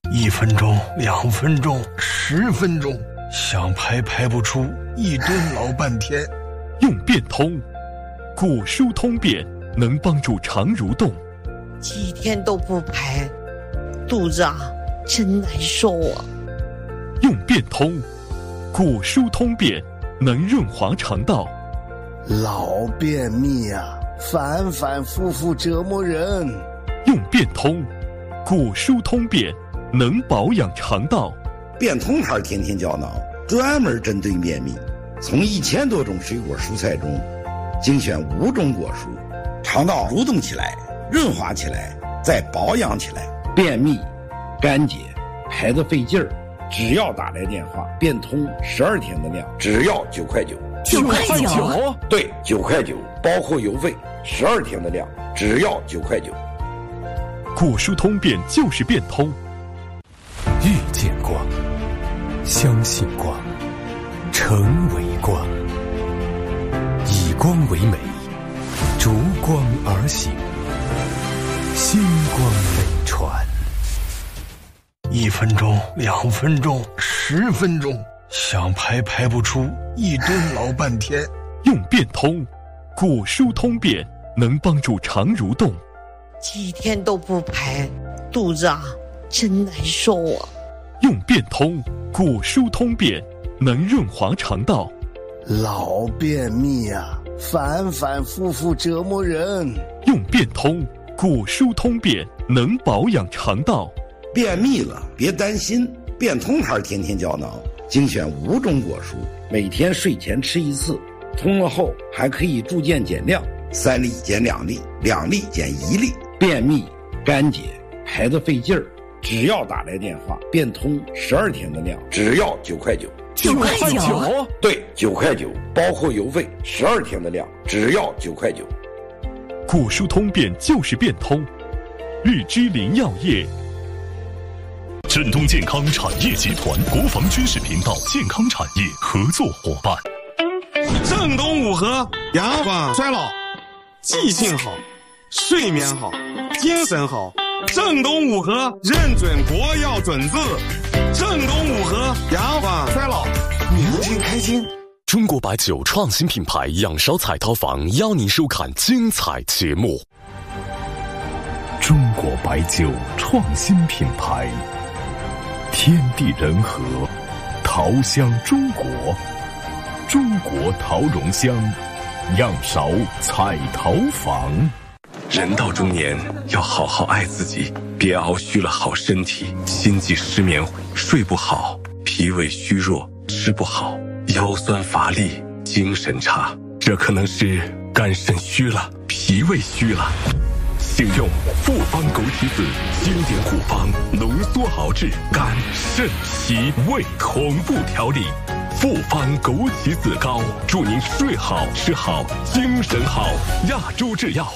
1分钟、2分钟、10分钟，想排排不出，一蹲老半天。 用变通，骨疏通便能帮助肠蠕动。 几天都不排，肚子真难受啊。 用变通，骨疏通便能润滑肠道。 老便秘反反复复折磨人。 用变通，骨疏通便能保养肠道。 变通牌天天胶囊专门针对便秘，从1000多种水果蔬菜中精选5种果蔬，肠道蠕动起来，润滑起来，再保养起来。便秘、干结、排得费劲儿，只要打来电话，变通12天的量，只要9块9。 9块9？ 对，9块9，包括邮费，12天的量，只要9块9。 骨疏通便就是变通。 遇见光，相信光，成为光，以光为美，逐光而行，星光美传。 1分钟、2分钟、10分钟，想排排不出，一蹲老半天。 用变通，骨疏通便能帮助肠蠕动。 几天都不排，肚子真难受啊。 用变通，骨疏通便能润滑肠道。 老便秘反反复复折磨人。 用变通，骨疏通便能保养肠道。 便秘了别担心，变通牌天天胶囊精选5种果蔬，每天睡前吃1次，通了后还可以逐渐减量，3粒减2粒，2粒减1粒。便秘、干结、排得费劲儿，只要打来电话，变通12天的量，只要9块9。 9块9？ 对，9块9，包括邮费，12天的量，只要9块9。 骨疏通便就是变通。日之林药业。振东健康产业集团国防军事频道健康产业合作伙伴。 正东五和阳光衰老，记性好，睡眠好，精神好。正东五和认准国药准字，正东五和阳光衰老，年轻开心。 中国白酒创新品牌仰韶彩陶坊邀您收看精彩节目。 中国白酒创新品牌，天地人和，陶香中国，中国陶容香，仰韶彩陶坊。 人到中年要好好爱自己，别熬虚了好身体，心悸失眠，睡不好，脾胃虚弱，吃不好，腰酸乏力，精神差，这可能是肝肾虚了，脾胃虚了。请用复方枸杞子经典护方浓缩熬制肝肾脾胃同步调理，复方枸杞子膏，祝您睡好吃好精神好。亚洲制药。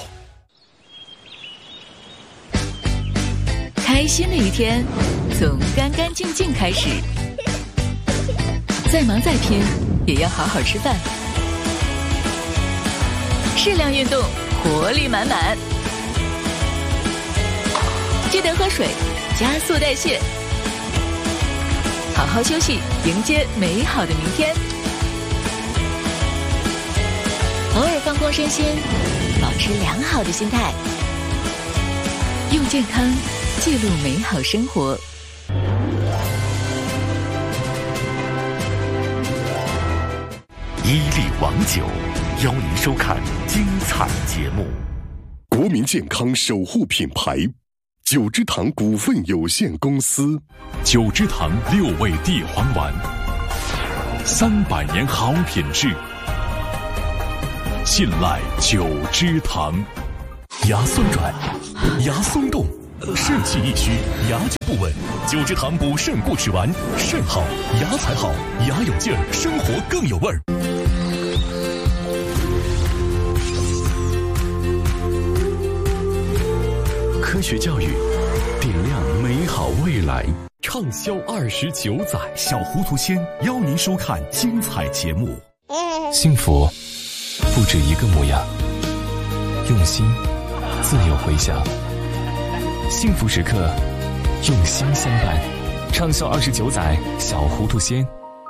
开心的一天从干干净净开始，再忙再拼也要好好吃饭，适量运动，活力满满。记得喝水，加速代谢，好好休息，迎接美好的明天。偶尔放空身心，保持良好的心态，用健康记录美好生活。 伊利王酒邀您收看精彩节目。 国民健康守护品牌九芝堂股份有限公司， 九芝堂6味地黄丸，300年好品质，信赖九芝堂。牙酸软，牙松动，肾气一虚，牙就不稳。九芝堂补肾固齿丸，肾好牙才好，牙有劲儿，生活更有味儿。科学教育，点亮美好未来。畅销29载，小糊涂仙邀您收看精彩节目。 幸福不止一个模样，用心自有回响。幸福时刻， 用心相伴，畅销29载，小糊涂仙。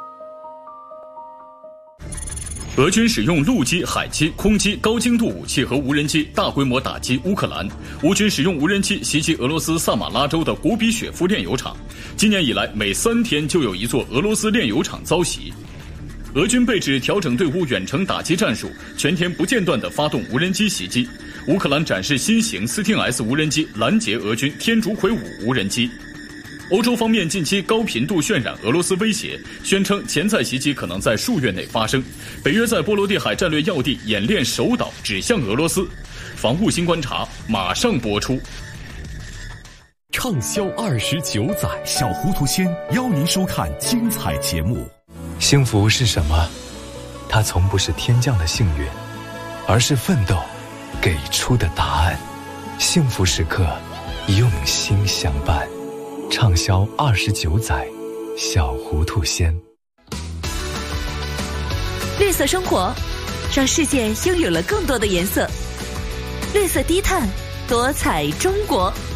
俄军使用陆基、海基、空基高精度武器和无人机大规模打击乌克兰。乌军使用无人机袭击俄罗斯萨马拉州的古比雪夫炼油厂。今年以来，每3天就有一座俄罗斯炼油厂遭袭。俄军被指调整队伍远程打击战术，全天不间断地发动无人机袭击。乌克兰展示新型斯汀 S 无人机拦截俄军天竺葵5无人机。欧洲方面近期高频度渲染俄罗斯威胁，宣称潜在袭击可能在数月内发生。北约在波罗的海战略要地演练首岛指向俄罗斯。防务新观察马上播出。 畅销29载，小糊涂仙邀您收看精彩节目。 幸福是什么？它从不是天降的幸运，而是奋斗给出的答案。幸福时刻，用心相伴。畅销29载，小糊涂仙。 绿色生活，让世界拥有了更多的颜色。绿色低碳，多彩中国。